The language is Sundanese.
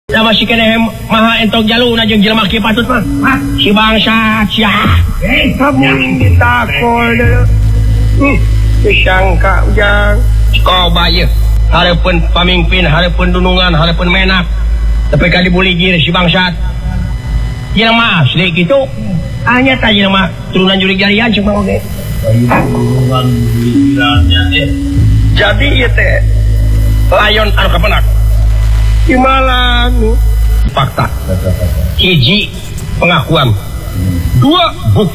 sama si kene maha entok jaluna jeung jelema kieu patut mah. Si bangsa sia. Kamu ditakol deui. Disangka ujang. Coba ye. Hareupeun pamimpin, hareupeun dunungan, hareupeun menak. Tapi ka dibuli gieu si bangsat. Jelema asli kitu. Hanya ta jelema turunan jurig jarian cuma oge. Jadi ieu teh layon anu kapenak. Imalan fakta. Hiji pengakuan. 2 bukti.